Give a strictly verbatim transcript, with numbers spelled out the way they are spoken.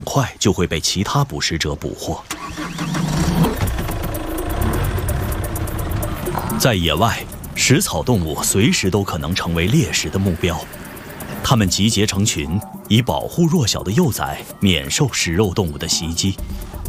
快就会被其他捕食者捕获。在野外，食草动物随时都可能成为猎食的目标，它们集结成群，以保护弱小的幼崽免受食肉动物的袭击。